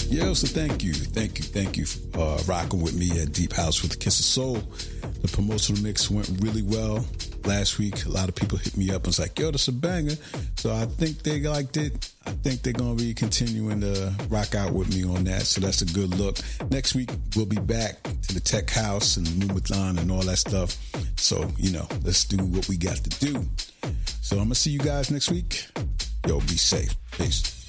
Yo, so thank you for rocking with me at Deep House with a Kiss of Soul. The promotional mix went really well last week. A lot of people hit me up and was like, yo, that's a banger. So I think they liked it. I think they're going to be continuing to rock out with me on that. So that's a good look. Next week, we'll be back to the Tech House and Moomathon and all that stuff. So, let's do what we got to do. So I'm going to see you guys next week. Yo, be safe. Peace.